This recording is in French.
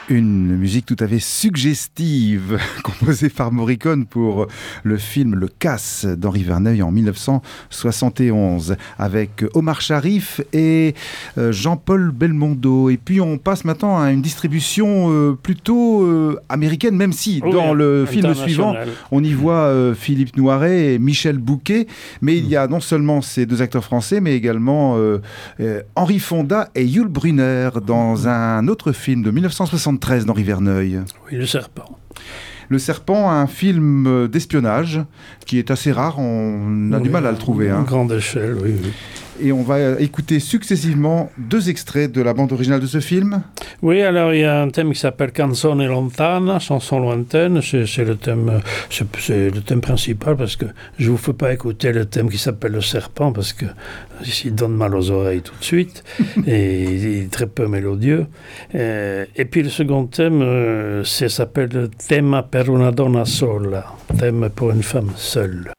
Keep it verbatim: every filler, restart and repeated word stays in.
Une musique tout à fait suggestive, composée par Morricone pour le film Le Casse d'Henri Verneuil en mille neuf cent soixante et onze, avec Omar Sharif et Jean-Paul Belmondo. Et puis on passe maintenant à une distribution euh, plutôt euh, américaine, même si oui, dans le film suivant, on y voit euh, Philippe Noiret et Michel Bouquet. Mais il y a non seulement ces deux acteurs français, mais également euh, euh, Henri Fonda et Yul Brynner dans un autre film de mille neuf cent soixante-treize d'Henri Verneuil. Oui, Le Serpent. Le Serpent, un film d'espionnage qui est assez rare, on a oui, du mal à le trouver. À hein. grande échelle, oui, oui. Et on va écouter successivement deux extraits de la bande originale de ce film. Oui, alors il y a un thème qui s'appelle Canzone lontana, chanson lointaine. C'est, c'est, le thème, c'est, c'est le thème principal parce que je ne vous fais pas écouter le thème qui s'appelle Le Serpent parce que il donne mal aux oreilles tout de suite et il est très peu mélodieux. Et, et puis le second thème, ça s'appelle Tema per una donna sola, thème pour une femme seule.